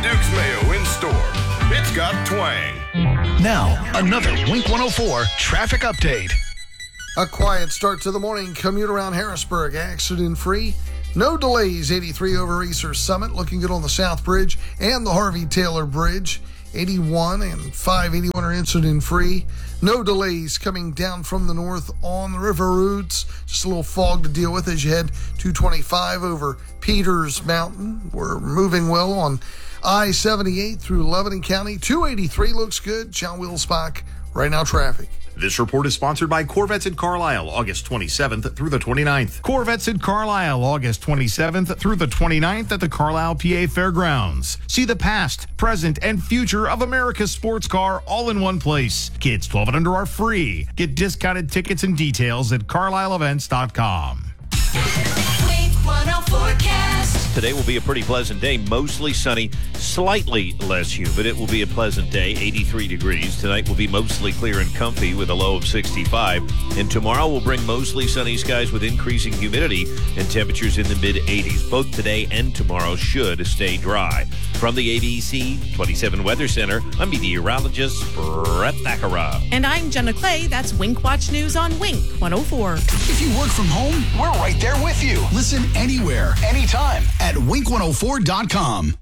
Duke's Mayo in store. It's got twang. Now, another Wink 104 traffic update. A quiet start to the morning. Commute around Harrisburg, accident-free. No delays. 83 over Easter Summit, looking good on the South Bridge and the Harvey Taylor Bridge. 81 and 581 are incident-free. No delays coming down from the north on the river routes. Just a little fog to deal with as you head 225 over Peters Mountain. We're moving well on I-78 through Lebanon County. 283 looks good. John Wilsbach, right now traffic. This report is sponsored by Corvettes in Carlisle, August 27th through the 29th. Corvettes in Carlisle, August 27th through the 29th at the Carlisle, PA Fairgrounds. See the past, present, and future of America's sports car all in one place. Kids 12 and under are free. Get discounted tickets and details at carlisleevents.com. Wink 104 forecast. Today will be a pretty pleasant day, mostly sunny, slightly less humid. It will be a pleasant day, 83 degrees. Tonight will be mostly clear and comfy with a low of 65. And tomorrow will bring mostly sunny skies with increasing humidity and temperatures in the mid-80s. Both today and tomorrow should stay dry. From the ABC 27 Weather Center, I'm meteorologist Brett Thakara. And I'm Jenna Clay. That's Wink Watch News on Wink 104. If you work from home, we're right there with you. Listen anywhere, anytime at wink104.com.